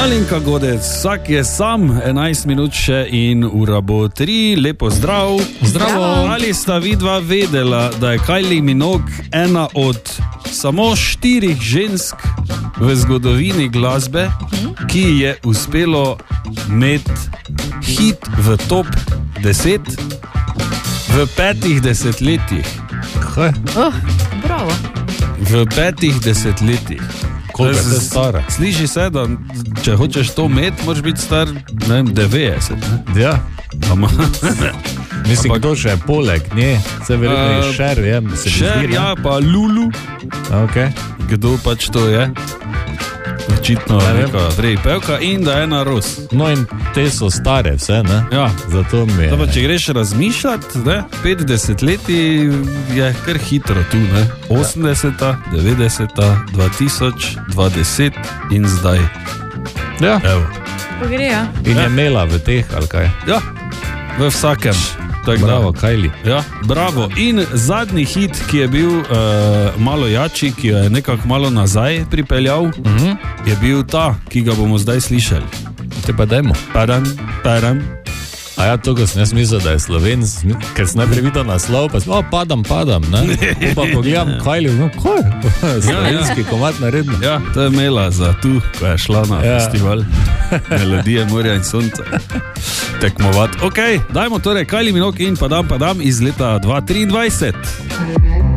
Alenka Godec, vsak je sam, 11 minut še in ura bo 3, lepo zdrav. Zdravo. Ali sta vidva vedela, da je Kylie Minogue ena od samo 4 žensk v zgodovini glasbe, ki je uspelo imeti hit v top 10 v 5 desetletjih. Bravo. V 5 desetletjih. Koliko je stara? Sliši se, da če hočeš to imeti, moraš biti star, ne vem, 90. Ne? Ja. Ama, Mislim, kdo še je poleg nje? Se verjetno je Cher, je, se mi Cher, zdi, ne? ja, pa Lulu. Okay. Kdo pač to je? Očitno neka pevka in da je ena Ros. No in te so stare vse, ne? Ja. Zato mi je... Da pa, če greš razmišljati, ne? 50 leti je kar hitro tu, ne? 80, 90, 2000, 20 in zdaj. Ja. Evo. Pa gre, ja. In je imela v teh, ali kaj? Ja, v vsakem. Bravo, Kylie. Ja, bravo. In zadnji hit, ki je bil malo jači, ki jo je nekako malo nazaj pripeljal, je bil ta, ki ga bomo zdaj slišali. Te pa dajmo. Padam, padam. A ja, to, ko sem jaz mislil, da je Slovenc, ker sem najprej videl naslov, pa sem, padam, ne? Pa pogledam Kylie, no, kaj? Slovenski komad naredno. Ja, to je imela za tu, ko je šla na festival Melodije morja in sonca tekmovati. Ok, dajmo torej Kylie Minogue in padam iz leta 2023.